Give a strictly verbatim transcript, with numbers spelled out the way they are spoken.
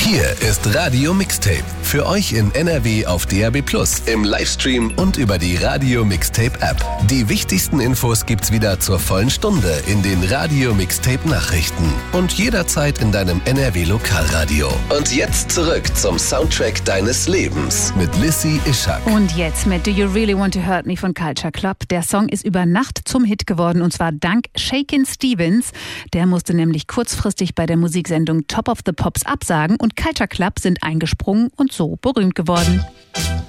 Hier ist Radio Mixtape. Für euch in N R W auf D A B plus, im Livestream und über die Radio Mixtape App. Die wichtigsten Infos gibt's wieder zur vollen Stunde in den Radio Mixtape Nachrichten und jederzeit in deinem N R W Lokalradio. Und jetzt zurück zum Soundtrack deines Lebens mit Lissy Ishak. Und jetzt mit Do You Really Want to Hurt Me von Culture Club. Der Song ist über Nacht zum Hit geworden und zwar dank Shakin' Stevens. Der musste nämlich kurzfristig bei der Musiksendung Top of the Pops absagen und Culture Club sind eingesprungen und so berühmt geworden.